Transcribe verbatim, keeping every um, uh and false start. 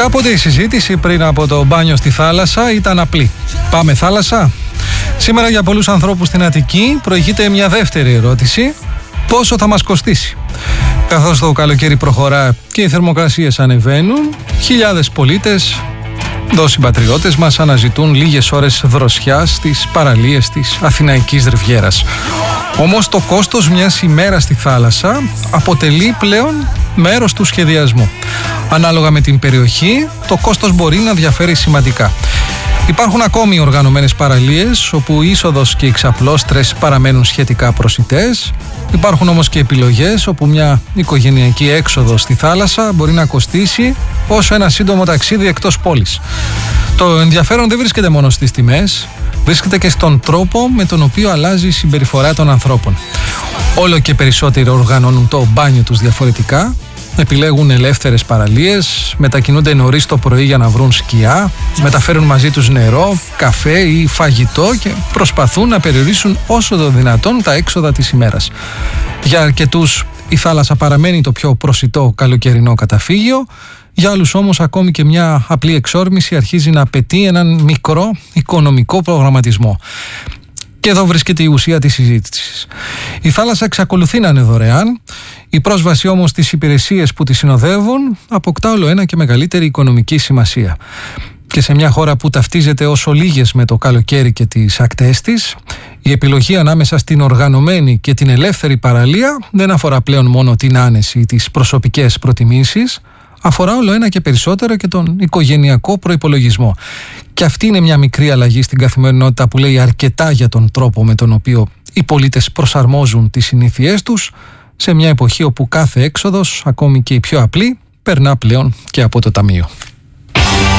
Κάποτε η συζήτηση πριν από το μπάνιο στη θάλασσα ήταν απλή. Πάμε θάλασσα? Σήμερα για πολλούς ανθρώπους στην Αττική προηγείται μια δεύτερη ερώτηση. Πόσο θα μας κοστίσει? Καθώς το καλοκαίρι προχωρά και οι θερμοκρασίες ανεβαίνουν, χιλιάδες πολίτες, δόσυμπατριώτες μας, αναζητούν λίγες ώρες δροσιάς στις παραλίες της Αθηναϊκής Ριβιέρας. Όμως το κόστος μιας ημέρας στη θάλασσα αποτελεί πλέον μέρος του σχεδιασμού. Ανάλογα με την περιοχή, το κόστος μπορεί να διαφέρει σημαντικά. Υπάρχουν ακόμη οργανωμένες παραλίες όπου η είσοδος και οι ξαπλώστρες παραμένουν σχετικά προσιτές. Υπάρχουν όμως και επιλογές όπου μια οικογενειακή έξοδος στη θάλασσα μπορεί να κοστίσει όσο ένα σύντομο ταξίδι εκτός πόλης. Το ενδιαφέρον δεν βρίσκεται μόνο στις τιμές, βρίσκεται και στον τρόπο με τον οποίο αλλάζει η συμπεριφορά των ανθρώπων. Όλο και περισσότεροι οργανώνουν το μπάνιο τους διαφορετικά, επιλέγουν ελεύθερες παραλίες, μετακινούνται νωρίς το πρωί για να βρουν σκιά, μεταφέρουν μαζί τους νερό, καφέ ή φαγητό και προσπαθούν να περιορίσουν όσο το δυνατόν τα έξοδα της ημέρας. Για αρκετούς η θάλασσα παραμένει το πιο προσιτό καλοκαιρινό καταφύγιο, για άλλους όμως ακόμη και μια απλή εξόρμηση αρχίζει να απαιτεί έναν μικρό οικονομικό προγραμματισμό. Και εδώ βρίσκεται η ουσία της συζήτησης. Η θάλασσα εξακολουθεί να είναι δωρεάν, η πρόσβαση όμως στις υπηρεσίες που τη συνοδεύουν αποκτά όλο ένα και μεγαλύτερη οικονομική σημασία. Και σε μια χώρα που ταυτίζεται όσο λίγες με το καλοκαίρι και τις ακτές της, η επιλογή ανάμεσα στην οργανωμένη και την ελεύθερη παραλία δεν αφορά πλέον μόνο την άνεση ή τις προσωπικές προτιμήσεις, αφορά όλο ένα και περισσότερο και τον οικογενειακό προϋπολογισμό. Και αυτή είναι μια μικρή αλλαγή στην καθημερινότητα που λέει αρκετά για τον τρόπο με τον οποίο οι πολίτες προσαρμόζουν τις συνήθειές τους σε μια εποχή όπου κάθε έξοδος, ακόμη και η πιο απλή, περνά πλέον και από το ταμείο.